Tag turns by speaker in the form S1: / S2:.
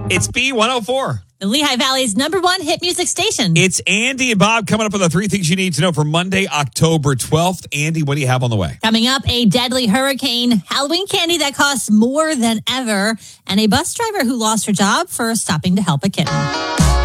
S1: It's B104.
S2: The Lehigh Valley's #1 hit music station.
S1: It's Andy and Bob coming up with the 3 things you need to know for Monday, October 12th. Andy, what do you have on the way?
S2: Coming up, a deadly hurricane, Halloween candy that costs more than ever, and a bus driver who lost her job for stopping to help a kitten.